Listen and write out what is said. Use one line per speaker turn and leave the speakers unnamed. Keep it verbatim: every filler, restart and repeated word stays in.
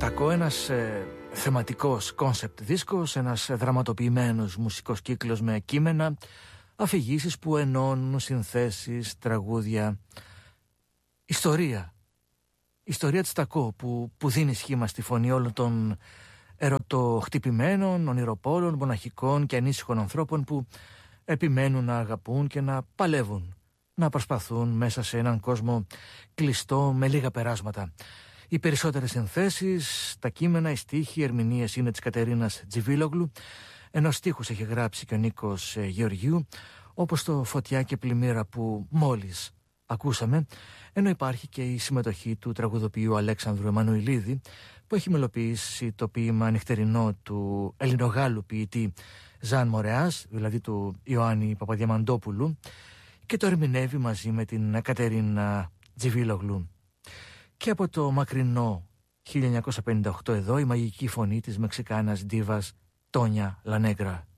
Τακό, ένας ε, θεματικός κόνσεπτ δίσκος, ένας δραματοποιημένος μουσικός κύκλος με κείμενα, αφηγήσεις που ενώνουν, συνθέσεις, τραγούδια, ιστορία. Ιστορία της Τακό που, που δίνει σχήμα στη φωνή όλων των ερωτοχτυπημένων, ονειροπόλων, μοναχικών και ανήσυχων ανθρώπων που επιμένουν να αγαπούν και να παλεύουν, να προσπαθούν μέσα σε έναν κόσμο κλειστό με λίγα περάσματα. Οι περισσότερες συνθέσεις, τα κείμενα, οι στίχοι, οι ερμηνείες είναι της Κατερίνας Τζιβίλογλου, ενώ στίχους έχει γράψει και ο Νίκος ε, Γεωργιού, όπως το «Φωτιά και πλημμύρα» που μόλις ακούσαμε, ενώ υπάρχει και η συμμετοχή του τραγουδοποιού Αλέξανδρου Εμμανουηλίδη, που έχει μελοποιήσει το ποίημα νυχτερινό του Ελληνογάλλου ποιητή Ζαν Μορεάς, δηλαδή του Ιωάννη Παπαδιαμαντόπουλου, και το ερμηνεύει μαζί με την Κατερίνα Τζιβίλογλου. Και από το μακρινό χίλια εννιακόσια πενήντα οκτώ εδώ η μαγική φωνή της Μεξικάνας ντίβας Τόνια Λανέγκρα.